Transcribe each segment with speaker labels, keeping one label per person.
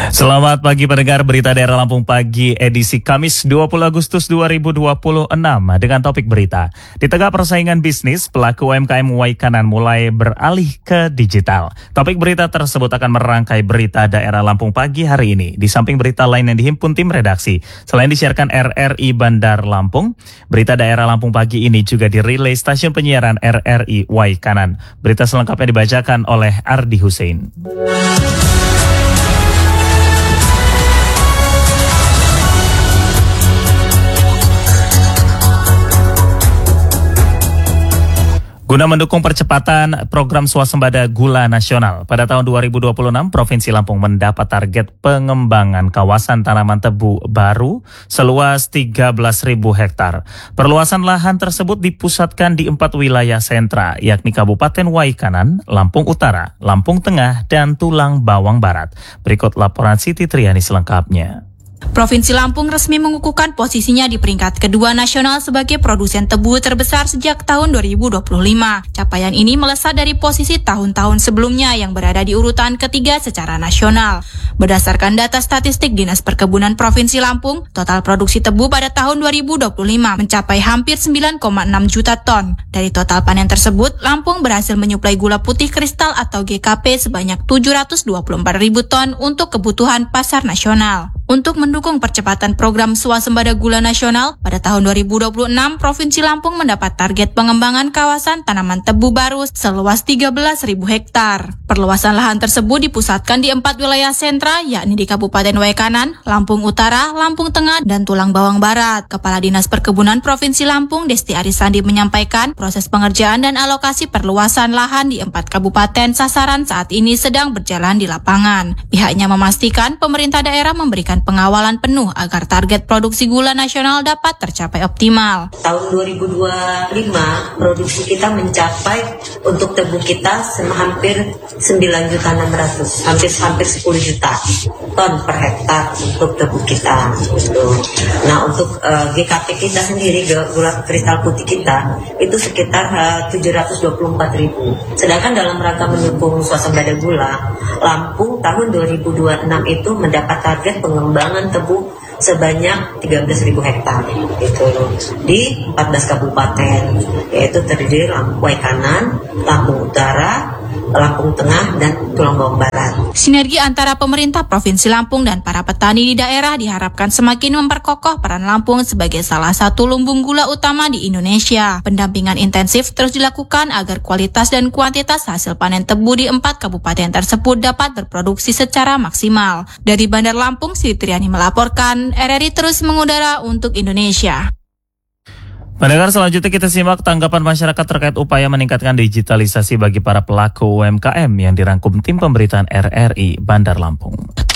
Speaker 1: Selamat pagi pendengar berita daerah Lampung Pagi edisi Kamis 20 Agustus 2026 dengan topik berita. Di tengah persaingan bisnis, pelaku UMKM Waikanan mulai beralih ke digital. Topik berita tersebut akan merangkai berita daerah Lampung Pagi hari ini. Di samping berita lain yang dihimpun tim redaksi, selain disiarkan RRI Bandar Lampung, berita daerah Lampung Pagi ini juga dirilai stasiun penyiaran RRI Waikanan. Berita selengkapnya dibacakan oleh Ardi Hussein. Guna mendukung percepatan program swasembada gula nasional, pada tahun 2026 Provinsi Lampung mendapat target pengembangan kawasan tanaman tebu baru seluas 13.000 hektar. Perluasan lahan tersebut dipusatkan di 4 wilayah sentra, yakni Kabupaten Waikanan, Lampung Utara, Lampung Tengah, dan Tulang Bawang Barat. Berikut laporan Siti Triani selengkapnya.
Speaker 2: Provinsi Lampung resmi mengukuhkan posisinya di peringkat kedua nasional sebagai produsen tebu terbesar sejak tahun 2025. Capaian ini melesat dari posisi tahun-tahun sebelumnya yang berada di urutan ketiga secara nasional. Berdasarkan data statistik Dinas Perkebunan Provinsi Lampung, total produksi tebu pada tahun 2025 mencapai hampir 9,6 juta ton. Dari total panen tersebut, Lampung berhasil menyuplai gula putih kristal atau GKP sebanyak 724.000 ton untuk kebutuhan pasar nasional. Untuk mendukung percepatan program swasembada gula nasional, pada tahun 2026 Provinsi Lampung mendapat target pengembangan kawasan tanaman tebu baru seluas 13.000 hektar. Perluasan lahan tersebut dipusatkan di 4 wilayah sentra, yakni di Kabupaten Waikanan, Lampung Utara, Lampung Tengah, dan Tulang Bawang Barat. Kepala Dinas Perkebunan Provinsi Lampung, Desti Arisandi, menyampaikan proses pengerjaan dan alokasi perluasan lahan di 4 kabupaten sasaran saat ini sedang berjalan di lapangan. Pihaknya memastikan pemerintah daerah memberikan pengawalan penuh agar target produksi gula nasional dapat tercapai optimal.
Speaker 3: Tahun 2025 produksi kita mencapai untuk tebu kita hampir 9.600.000, hampir 10 juta ton per hektar untuk tebu kita. Nah, untuk GKP kita sendiri, gula kristal putih kita itu sekitar 724.000. Sedangkan dalam rangka mendukung swasembada gula, Lampung tahun 2026 itu mendapat target pengembangan tebu sebanyak 13.000 hektar itu di 14 kabupaten, yaitu terdiri Lampung Waikanan, Lampung Utara, Lampung Tengah, dan Tulang Bawang Barat.
Speaker 2: Sinergi antara pemerintah Provinsi Lampung dan para petani di daerah diharapkan semakin memperkokoh peran Lampung sebagai salah satu lumbung gula utama di Indonesia. Pendampingan intensif terus dilakukan agar kualitas dan kuantitas hasil panen tebu di 4 kabupaten tersebut dapat berproduksi secara maksimal. Dari Bandar Lampung, Siti Triani melaporkan, RRI terus mengudara untuk Indonesia.
Speaker 1: Pendengar, selanjutnya kita simak tanggapan masyarakat terkait upaya meningkatkan digitalisasi bagi para pelaku UMKM yang dirangkum tim pemberitaan RRI Bandar Lampung.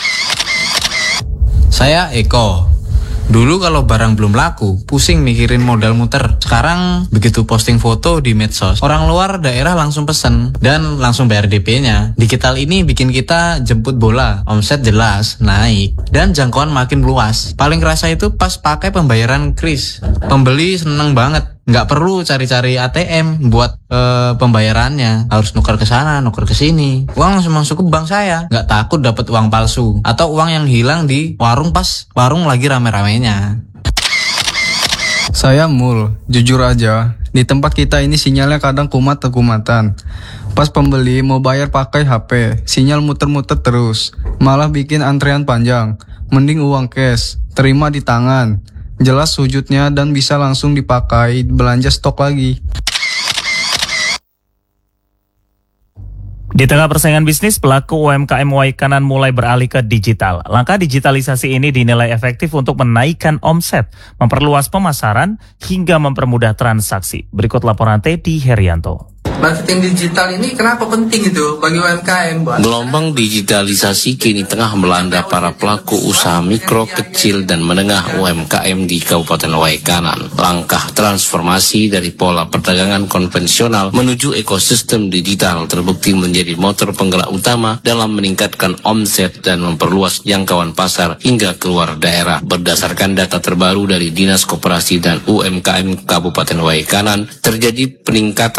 Speaker 4: Saya Eko. Dulu kalau barang belum laku, pusing mikirin modal muter. Sekarang begitu posting foto di medsos, orang luar daerah langsung pesen dan langsung bayar DP-nya. Digital ini bikin kita jemput bola, omset jelas naik dan jangkauan makin luas. Paling kerasa itu pas pakai pembayaran kris. Pembeli seneng banget. Nggak perlu cari-cari ATM buat pembayarannya, harus nuker ke sana, nuker ke sini. Uang langsung masuk ke bank saya, nggak takut dapat uang palsu atau uang yang hilang di warung pas warung lagi rame-ramenya.
Speaker 5: Saya Mul, jujur aja, di tempat kita ini sinyalnya kadang kumat-kumatan. Pas pembeli mau bayar pakai HP, sinyal muter-muter terus, malah bikin antrean panjang. Mending uang cash, terima di tangan. Jelas wujudnya dan bisa langsung dipakai belanja stok lagi.
Speaker 1: Di tengah persaingan bisnis, pelaku UMKM Waikanan mulai beralih ke digital. Langkah digitalisasi ini dinilai efektif untuk menaikkan omset, memperluas pemasaran, hingga mempermudah transaksi. Berikut laporan Teddy Herianto.
Speaker 6: Marketing digital ini kenapa penting itu bagi UMKM, Bang?
Speaker 7: Gelombang digitalisasi kini tengah melanda para pelaku usaha mikro, kecil, dan menengah UMKM di Kabupaten Waikanan. Langkah transformasi dari pola perdagangan konvensional menuju ekosistem digital terbukti menjadi motor penggerak utama dalam meningkatkan omset dan memperluas jangkauan pasar hingga keluar daerah. Berdasarkan data terbaru dari Dinas Koperasi dan UMKM Kabupaten Waikanan, terjadi peningkatan signifikan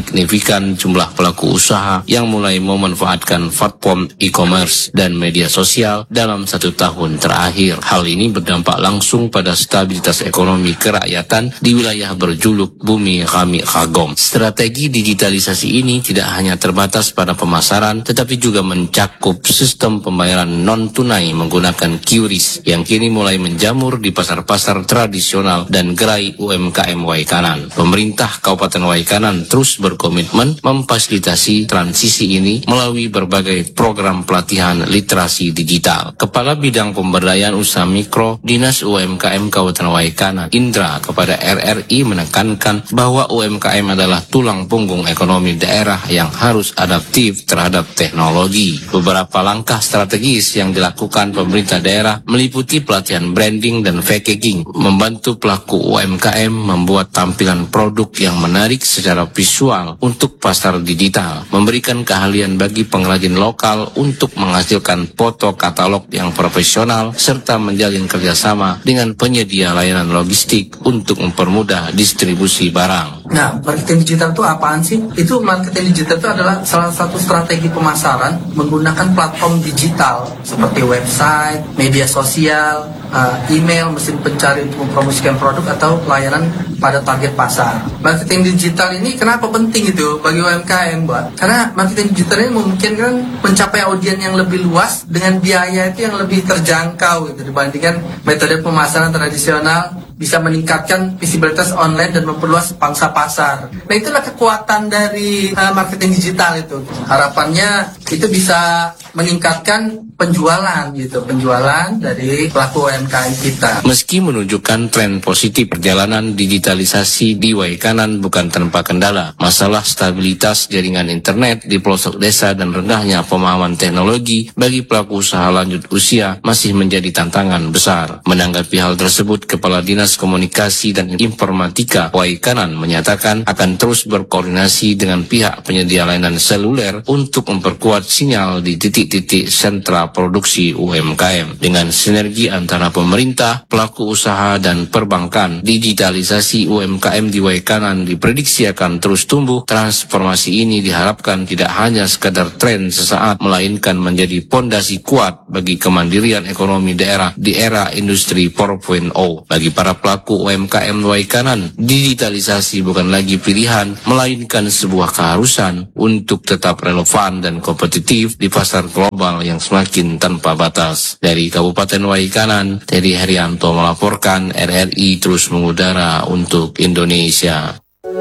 Speaker 7: signifikan jumlah pelaku usaha yang mulai memanfaatkan platform e-commerce dan media sosial dalam 1 tahun terakhir. Hal ini berdampak langsung pada stabilitas ekonomi kerakyatan di wilayah berjuluk Bumi Kami Kagom. Strategi digitalisasi ini tidak hanya terbatas pada pemasaran, tetapi juga mencakup sistem pembayaran non-tunai menggunakan QRIS yang kini mulai menjamur di pasar-pasar tradisional dan gerai UMKM Waikanan. Pemerintah Kabupaten Waikanan terus berkomitmen memfasilitasi transisi ini melalui berbagai program pelatihan literasi digital. Kepala Bidang Pemberdayaan Usaha Mikro Dinas UMKM Kabupaten Waikanan, Indra, kepada RRI menekankan bahwa UMKM adalah tulang punggung ekonomi daerah yang harus adaptif terhadap teknologi. Beberapa langkah strategis yang dilakukan pemerintah daerah meliputi pelatihan branding dan packaging, membantu pelaku UMKM membuat tampilan produk yang menarik secara visual untuk pasar digital, memberikan keahlian bagi pengrajin lokal untuk menghasilkan foto katalog yang profesional, serta menjalin kerjasama dengan penyedia layanan logistik untuk mempermudah distribusi barang.
Speaker 6: Nah, marketing digital itu apaan sih? Itu marketing digital itu adalah salah satu strategi pemasaran menggunakan platform digital seperti website, media sosial, email, mesin pencari untuk mempromosikan produk atau layanan pada target pasar. Marketing digital ini kenapa penting itu bagi UMKM, Mbak? Karena marketing digital ini memungkinkan mencapai audiens yang lebih luas dengan biaya itu yang lebih terjangkau gitu, dibandingkan metode pemasaran tradisional, bisa meningkatkan visibilitas online dan memperluas pangsa pasar. Nah, itulah kekuatan dari marketing digital itu. Harapannya itu bisa meningkatkan penjualan gitu, penjualan dari pelaku UMKM kita.
Speaker 7: Meski menunjukkan tren positif, perjalanan digitalisasi di Waikanan bukan tanpa kendala. Masalah stabilitas jaringan internet di pelosok desa dan rendahnya pemahaman teknologi bagi pelaku usaha lanjut usia masih menjadi tantangan besar. Menanggapi hal tersebut, Kepala Dinas Komunikasi dan Informatika Waikanan menyatakan akan terus berkoordinasi dengan pihak penyedia layanan seluler untuk memperkuat sinyal di titik-titik sentra produksi UMKM. Dengan sinergi antara pemerintah, pelaku usaha, dan perbankan, digitalisasi UMKM di Waikanan diprediksi akan terus tumbuh. Transformasi ini diharapkan tidak hanya sekadar tren sesaat, melainkan menjadi pondasi kuat bagi kemandirian ekonomi daerah di era industri 4.0. Bagi para pelaku UMKM Waikanan, digitalisasi bukan lagi pilihan, melainkan sebuah keharusan untuk tetap relevan dan kompetitif di pasar global yang semakin tanpa batas. Dari Kabupaten Waikanan, Teddy Herianto melaporkan, RRI terus mengudara untuk Indonesia.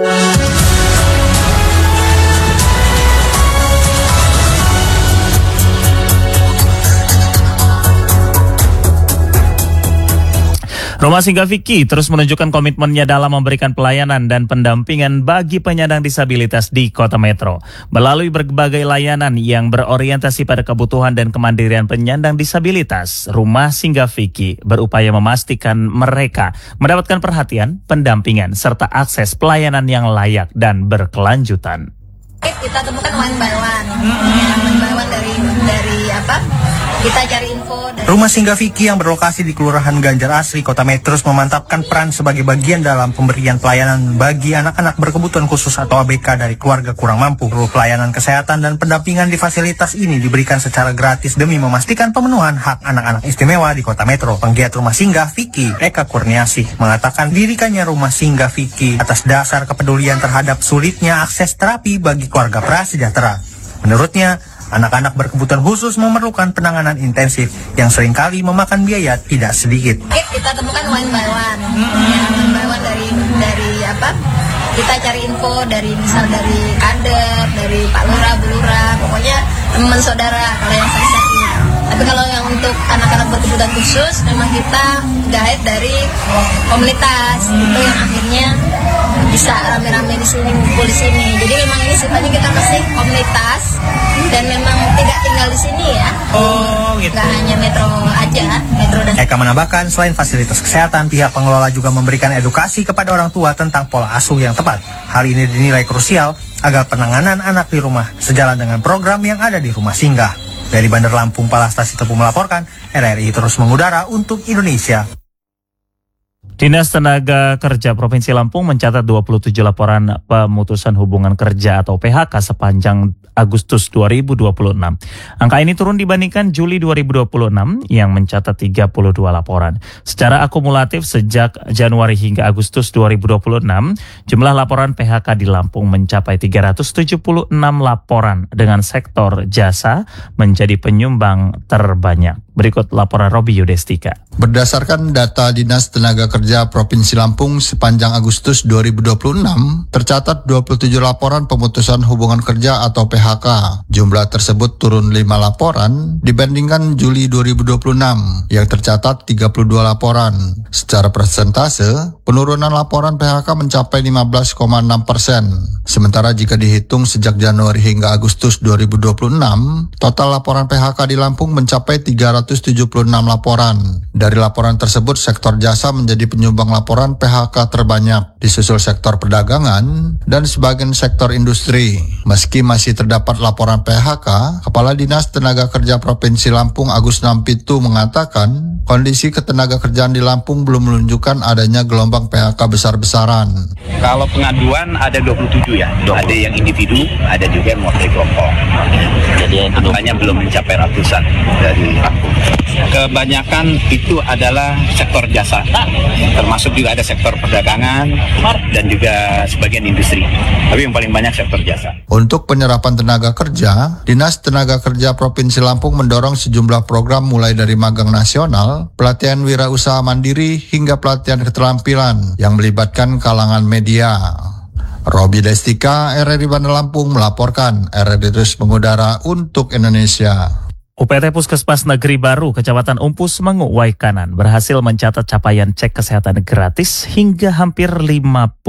Speaker 1: Rumah Singgah Vicky terus menunjukkan komitmennya dalam memberikan pelayanan dan pendampingan bagi penyandang disabilitas di Kota Metro. Melalui berbagai layanan yang berorientasi pada kebutuhan dan kemandirian penyandang disabilitas, Rumah Singgah Vicky berupaya memastikan mereka mendapatkan perhatian, pendampingan, serta akses pelayanan yang layak dan berkelanjutan.
Speaker 8: Kita temukan one by one, one by one dari apa? Kita cari info dari...
Speaker 9: Rumah Singgah Vicky yang berlokasi di Kelurahan Ganjar Asri, Kota Metro terus memantapkan peran sebagai bagian dalam pemberian pelayanan bagi anak-anak berkebutuhan khusus atau ABK dari keluarga kurang mampu. Seluruh pelayanan kesehatan dan pendampingan di fasilitas ini diberikan secara gratis demi memastikan pemenuhan hak anak-anak istimewa di Kota Metro. Penggiat Rumah Singgah Vicky, Eka Kurniasih, mengatakan dirikannya Rumah Singgah Vicky atas dasar kepedulian terhadap sulitnya akses terapi bagi keluarga prasejahtera. Menurutnya, anak-anak berkebutuhan khusus memerlukan penanganan intensif yang seringkali memakan biaya tidak sedikit.
Speaker 8: Kita temukan one by one, one by one dari apa? Kita cari info dari misal dari kader, dari Pak Lurah, Bu Lurah, pokoknya teman saudara kalau yang sakit. Tapi kalau yang untuk anak-anak berkebutuhan khusus, memang kita guide dari komunitas itu yang akhirnya bisa rame-rame di sini, ngumpul di sini. Jadi memang ini sifatnya kita kasih komunitas dan memang tidak tinggal di sini ya. Oh, gitu. Gak hanya Metro aja, Metro dan...
Speaker 9: Eka menambahkan selain fasilitas kesehatan, pihak pengelola juga memberikan edukasi kepada orang tua tentang pola asuh yang tepat. Hal ini dinilai krusial agar penanganan anak di rumah sejalan dengan program yang ada di Rumah Singgah. Dari Bandar Lampung, Palastasi Tepu melaporkan, RRI terus mengudara untuk Indonesia.
Speaker 1: Dinas Tenaga Kerja Provinsi Lampung mencatat 27 laporan pemutusan hubungan kerja atau PHK sepanjang Agustus 2026. Angka ini turun dibandingkan Juli 2026 yang mencatat 32 laporan. Secara akumulatif sejak Januari hingga Agustus 2026, jumlah laporan PHK di Lampung mencapai 376 laporan dengan sektor jasa menjadi penyumbang terbanyak. Berikut laporan Robi Yudestika.
Speaker 10: Berdasarkan data Dinas Tenaga Kerja Provinsi Lampung sepanjang Agustus 2026, tercatat 27 laporan pemutusan hubungan kerja atau PHK. Jumlah tersebut turun 5 laporan dibandingkan Juli 2026 yang tercatat 32 laporan. Secara persentase, penurunan laporan PHK mencapai 15,6%. Sementara jika dihitung sejak Januari hingga Agustus 2026, total laporan PHK di Lampung mencapai 376 laporan. Dari laporan tersebut, sektor jasa menjadi penyumbang laporan PHK terbanyak, disusul sektor perdagangan dan sebagian sektor industri. Meski masih terdapat laporan PHK, Kepala Dinas Tenaga Kerja Provinsi Lampung Agus Nampitu mengatakan kondisi ketenagakerjaan di Lampung belum menunjukkan adanya gelombang PHK besar-besaran.
Speaker 11: Kalau pengaduan ada 27 ya, ada yang individu, ada juga yang mewakili kelompok. Jadi angkanya belum mencapai ratusan dari Lampung. Kebanyakan itu adalah sektor jasa, termasuk juga ada sektor perdagangan dan juga sebagian industri. Tapi yang paling banyak sektor jasa.
Speaker 10: Untuk penyerapan tenaga kerja, Dinas Tenaga Kerja Provinsi Lampung mendorong sejumlah program mulai dari magang nasional, pelatihan wirausaha mandiri, hingga pelatihan keterampilan yang melibatkan kalangan media. Robi Destika, RRI Bandar Lampung melaporkan. RRI terus mengudara untuk Indonesia.
Speaker 1: UPT Puskesmas Negeri Baru, Kecamatan Umpus, Mengu, Waikanan berhasil mencatat capaian cek kesehatan gratis hingga hampir 50%.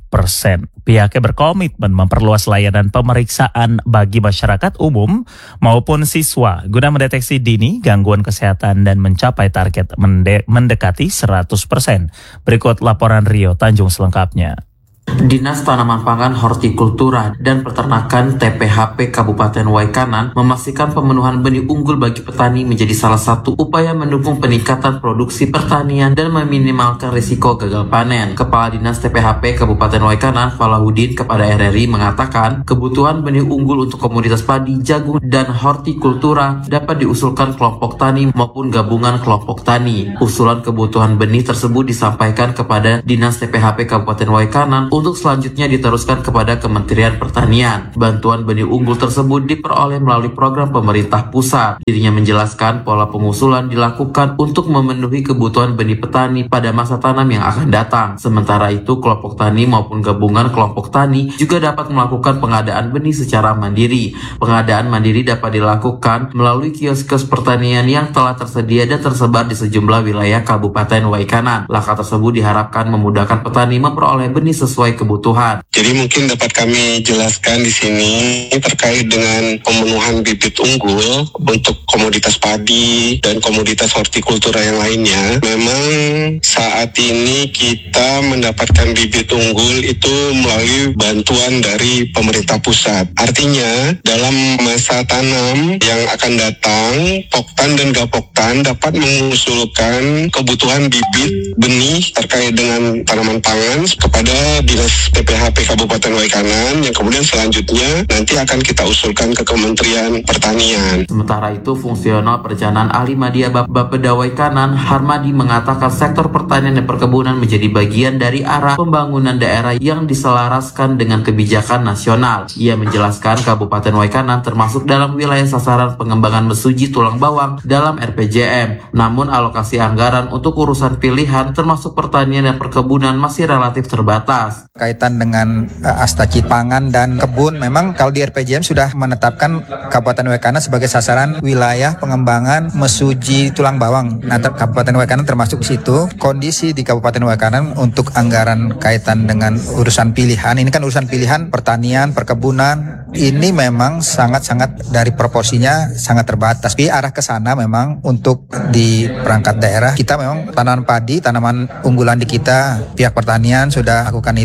Speaker 1: Pihaknya berkomitmen memperluas layanan pemeriksaan bagi masyarakat umum maupun siswa guna mendeteksi dini gangguan kesehatan dan mencapai target mendekati 100%. Berikut laporan Rio Tanjung selengkapnya.
Speaker 12: Dinas Tanaman Pangan, Hortikultura, dan Peternakan TPHP Kabupaten Waikanan memastikan pemenuhan benih unggul bagi petani menjadi salah satu upaya mendukung peningkatan produksi pertanian dan meminimalkan risiko gagal panen. Kepala Dinas TPHP Kabupaten Waikanan, Falahuddin, kepada RRI mengatakan kebutuhan benih unggul untuk komoditas padi, jagung, dan hortikultura dapat diusulkan kelompok tani maupun gabungan kelompok tani. Usulan kebutuhan benih tersebut disampaikan kepada Dinas TPHP Kabupaten Waikanan untuk selanjutnya diteruskan kepada Kementerian Pertanian. Bantuan benih unggul tersebut diperoleh melalui program pemerintah pusat. Dirinya menjelaskan pola pengusulan dilakukan untuk memenuhi kebutuhan benih petani pada masa tanam yang akan datang. Sementara itu, kelompok tani maupun gabungan kelompok tani juga dapat melakukan pengadaan benih secara mandiri. Pengadaan mandiri dapat dilakukan melalui kios-kios pertanian yang telah tersedia dan tersebar di sejumlah wilayah Kabupaten Waikanan. Langkah tersebut diharapkan memudahkan petani memperoleh benih sesuai kebutuhan.
Speaker 13: Jadi mungkin dapat kami jelaskan di sini terkait dengan pemenuhan bibit unggul untuk komoditas padi dan komoditas hortikultura yang lainnya. Memang saat ini kita mendapatkan bibit unggul itu melalui bantuan dari pemerintah pusat. Artinya dalam masa tanam yang akan datang, Poktan dan Gapoktan dapat mengusulkan kebutuhan bibit benih terkait dengan tanaman pangan kepada Dinas PPHP Kabupaten Waikanan yang kemudian selanjutnya nanti akan kita usulkan ke Kementerian Pertanian.
Speaker 12: Sementara itu, fungsional perencanaan ahli media Bapeda Waikanan, Harmadi, mengatakan sektor pertanian dan perkebunan menjadi bagian dari arah pembangunan daerah yang diselaraskan dengan kebijakan nasional. Ia menjelaskan Kabupaten Waikanan termasuk dalam wilayah sasaran pengembangan mesuji tulang bawang dalam RPJM. Namun alokasi anggaran untuk urusan pilihan termasuk pertanian dan perkebunan masih relatif terbatas.
Speaker 14: Kaitan dengan astaci pangan dan kebun, memang kalau di RPJM sudah menetapkan Kabupaten Waikanan sebagai sasaran wilayah pengembangan mesuji tulang bawang. Nah, Kabupaten Waikanan termasuk di situ. Kondisi di Kabupaten Waikanan untuk anggaran kaitan dengan urusan pilihan, ini kan urusan pilihan pertanian, perkebunan, ini memang sangat-sangat dari proporsinya sangat terbatas. Tapi arah ke sana memang untuk di perangkat daerah, kita memang tanaman padi, tanaman unggulan di kita, pihak pertanian sudah lakukan itu.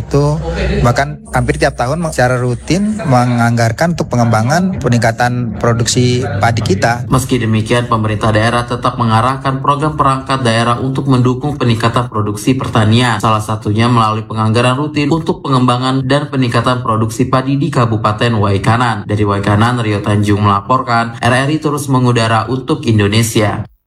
Speaker 14: itu bahkan hampir tiap tahun secara rutin menganggarkan untuk pengembangan peningkatan produksi padi kita.
Speaker 12: Meski demikian, pemerintah daerah tetap mengarahkan program perangkat daerah untuk mendukung peningkatan produksi pertanian. Salah satunya melalui penganggaran rutin untuk pengembangan dan peningkatan produksi padi di Kabupaten Waikanan. Dari Waikanan, Rio Tanjung melaporkan, RRI terus mengudara untuk Indonesia.